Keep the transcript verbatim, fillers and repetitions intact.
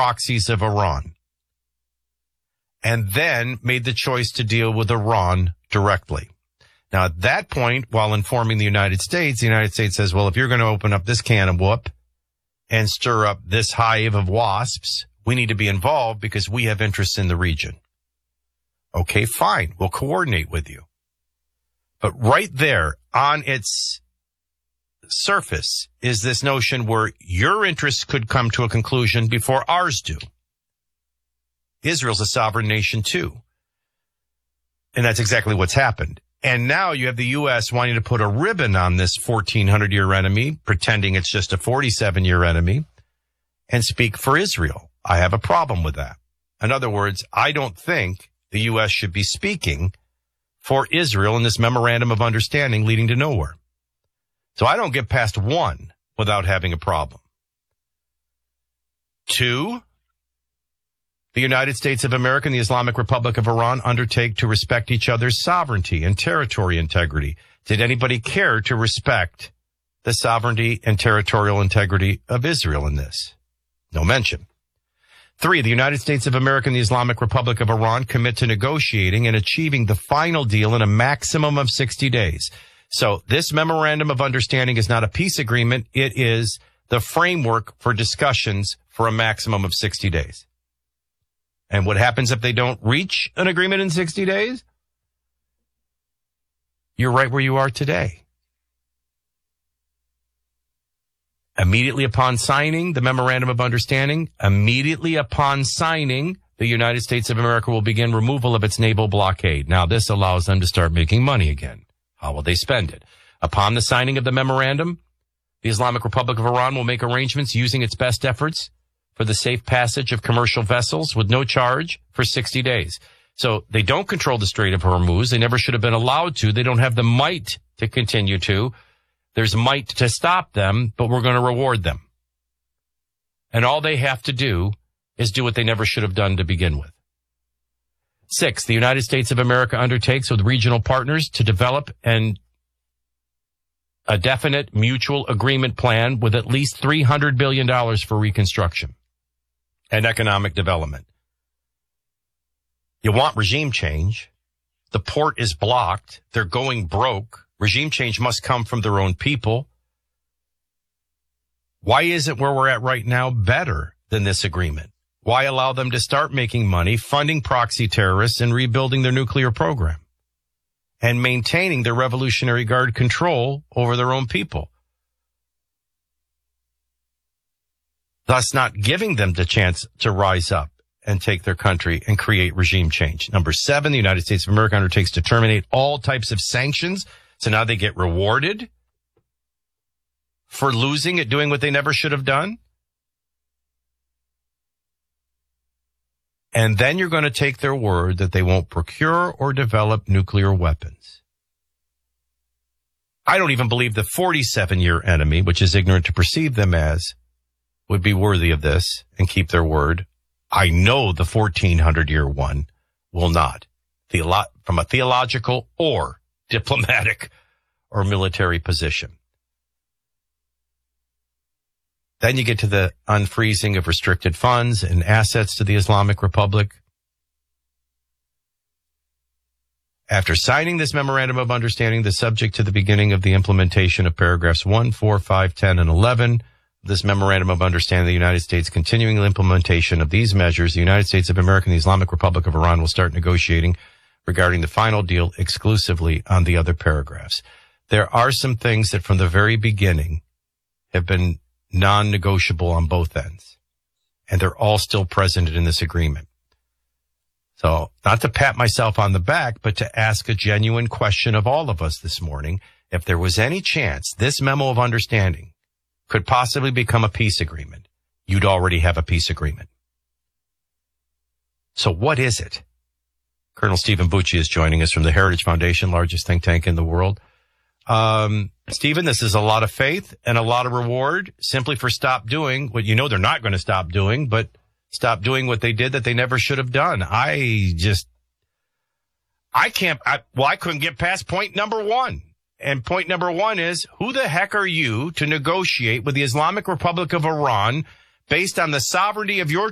proxies of Iran, and then made the choice to deal with Iran directly. Now, at that point, while informing the United States, the United States says, well, if you're going to open up this can of whoop and stir up this hive of wasps, we need to be involved because we have interests in the region. Okay, fine. We'll coordinate with you. But right there on its surface is this notion where your interests could come to a conclusion before ours do. Israel's a sovereign nation too. And that's exactly what's happened. And now you have the U S wanting to put a ribbon on this fourteen hundred year enemy, pretending it's just a forty-seven year enemy, and speak for Israel. I have a problem with that. In other words, I don't think the U S should be speaking for Israel in this memorandum of understanding leading to nowhere. So I don't get past one without having a problem. Two, the United States of America and the Islamic Republic of Iran undertake to respect each other's sovereignty and territory integrity. Did anybody care to respect the sovereignty and territorial integrity of Israel in this? No mention. Three, the United States of America and the Islamic Republic of Iran commit to negotiating and achieving the final deal in a maximum of sixty days. So this memorandum of understanding is not a peace agreement. It is the framework for discussions for a maximum of sixty days. And what happens if they don't reach an agreement in sixty days? You're right where you are today. Immediately upon signing the memorandum of understanding, immediately upon signing, the United States of America will begin removal of its naval blockade. Now, this allows them to start making money again. How will they spend it? Upon the signing of the memorandum, the Islamic Republic of Iran will make arrangements using its best efforts for the safe passage of commercial vessels with no charge for sixty days. So they don't control the Strait of Hormuz. They never should have been allowed to. They don't have the might to continue to. There's might to stop them, but we're going to reward them. And all they have to do is do what they never should have done to begin with. Six, the United States of America undertakes with regional partners to develop an a definite mutual agreement plan with at least three hundred billion dollars for reconstruction and economic development. You want regime change. The port is blocked. They're going broke. Regime change must come from their own people. Why isn't where we're at right now better than this agreement? Why allow them to start making money, funding proxy terrorists, and rebuilding their nuclear program and maintaining their Revolutionary Guard control over their own people, thus not giving them the chance to rise up and take their country and create regime change? Number seven, the United States of America undertakes to terminate all types of sanctions. So now they get rewarded for losing at doing what they never should have done. And then you're going to take their word that they won't procure or develop nuclear weapons. I don't even believe the forty-seven year enemy, which is ignorant to perceive them as, would be worthy of this and keep their word. I know the fourteen hundred year one will not, Theolo- from a theological or diplomatic or military position. Then you get to the unfreezing of restricted funds and assets to the Islamic Republic. After signing this memorandum of understanding, the subject to the beginning of the implementation of paragraphs one, four, five, ten, and eleven, this memorandum of understanding, the United States continuing the implementation of these measures, the United States of America and the Islamic Republic of Iran will start negotiating regarding the final deal exclusively on the other paragraphs. There are some things that from the very beginning have been non-negotiable on both ends, and they're all still present in this agreement. So not to pat myself on the back, but to ask a genuine question of all of us this morning. If there was any chance this memo of understanding could possibly become a peace agreement, you'd already have a peace agreement. So what is it? Colonel Stephen Bucci is joining us from the Heritage Foundation, largest think tank in the world. Um, Stephen, this is a lot of faith and a lot of reward simply for stop doing what you know they're not going to stop doing, but stop doing what they did that they never should have done. I just, I can't, I, well, I couldn't get past point number one. And point number one is, who the heck are you to negotiate with the Islamic Republic of Iran based on the sovereignty of your